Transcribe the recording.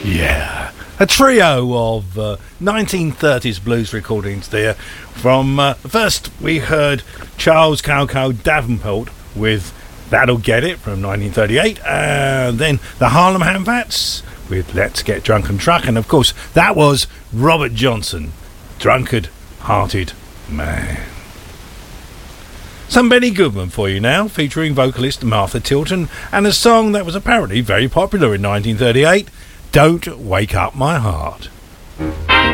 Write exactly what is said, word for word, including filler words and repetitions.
Yeah, a trio of uh, nineteen thirties blues recordings there. From uh, first we heard Charles Cowcow Davenport with That'll Get It from nineteen thirty-eight, and then the Harlem Handbats with Let's Get Drunk and Truck, and of course that was Robert Johnson, Drunkard Hearted Man. Some Benny Goodman for you now, featuring vocalist Martha Tilton, and a song that was apparently very popular in nineteen thirty-eight, Don't Wake Up My Heart.